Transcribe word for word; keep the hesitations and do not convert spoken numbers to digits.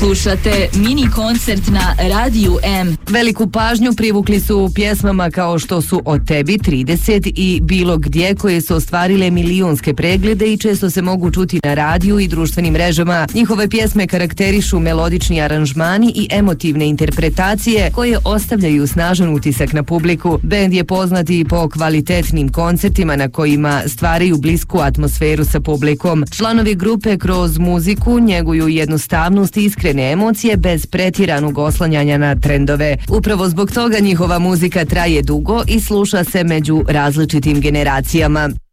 Slušate mini koncert na Radiju M. Veliku pažnju privukli su pjesmama kao što su O tebi trideset i Bilo gdje, koje su ostvarile milijunske preglede i često se mogu čuti na radiju i društvenim mrežama. Njihove pjesme karakterišu melodični aranžmani i emotivne interpretacije koje ostavljaju snažan utisak na publiku. Bend je poznat i po kvalitetnim koncertima na kojima stvaraju blisku atmosferu sa publikom. Članovi grupe kroz muziku njeguju jednostavnost i iskrene emocije bez pretjeranog oslanjanja na trendove. Upravo zbog toga njihova muzika traje dugo i sluša se među različitim generacijama.